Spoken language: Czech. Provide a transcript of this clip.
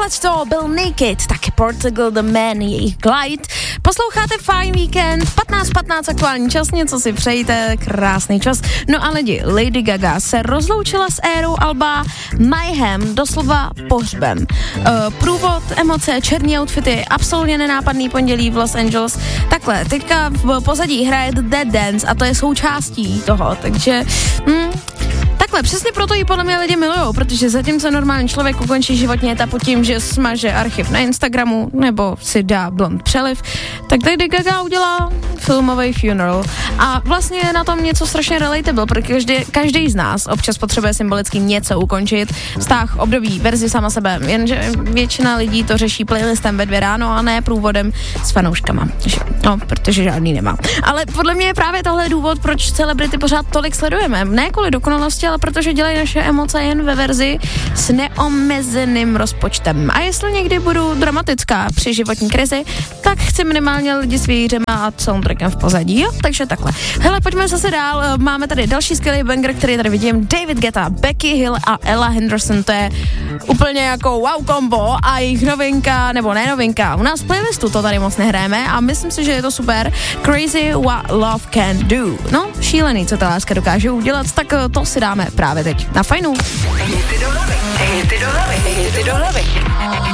Tohleto byl Naked, taky Portugal The Man, jejich Glide. Posloucháte Fajn víkend, 15:15 aktuální čas, něco si přejte, krásný čas. No a lidi, Lady Gaga se rozloučila s érou alba Mayhem, doslova pohřbem. Průvod, emoce, černý outfity, absolutně nenápadný pondělí v Los Angeles. Takhle, teďka v pozadí hraje The Dead Dance a to je součástí toho, takže... Takhle, přesně proto ji podle mě lidi milujou, protože zatímco normální člověk ukončí životní etapu tím, že smaže archiv na Instagramu nebo si dá blond přeliv, tak Lady Gaga udělá filmový funeral. A vlastně je na tom něco strašně relatable, protože každý z nás občas potřebuje symbolicky něco ukončit, vztah, období, verzi sama sebe, jenže většina lidí to řeší playlistem ve 2 ráno a ne průvodem s fanouškama. No, protože žádný nemá. Ale podle mě je právě tohle důvod, proč celebrity pořád tolik sledujeme. Ne kvůli dokonalosti, ale protože dělají naše emoce jen ve verzi s neomezeným rozpočtem. A jestli někdy budu dramatická při životní krizi, tak chci minimálně lidi s vějířema a soundtrackem v pozadí, jo? Takže takhle. Hele, pojďme zase dál. Máme tady další skvělý banger, který tady vidím. David Guetta, Becky Hill a Ella Henderson. To je úplně jako wow combo a jejich novinka, nebo ne novinka. U nás v playlistu to tady moc nehrajeme a myslím si, že je to super. Crazy What Love Can Do. No, šílený, co ta láska dokáže udělat, tak to si dáme právě teď na Fajnu. Hity do hlavy.